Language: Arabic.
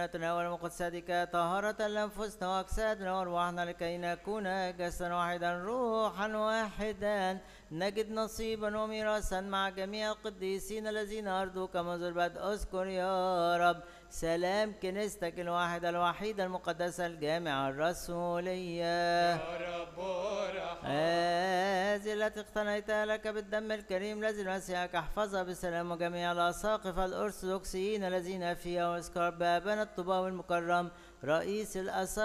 تناول مقدساتك طهارة لأنفسنا وأجسادنا وأرواحنا لكي نكون جسدا واحدا روحا واحدا نجد نصيبا وميراثا مع جميع القديسين الذين أرضوك منذ البدء. اذكر يا رب سلام كنيستك الواحدة الوحيدة المقدسة الجامعة الرسولية يا رب هذه التي اقتنيتها لك بالدم الكريم الذي نسيك احفظها بسلام جميع الأساقفة الأرثوذكسيين الذين فيها. واذكر بابنا الطباوي المكرم رئيس الأساقفة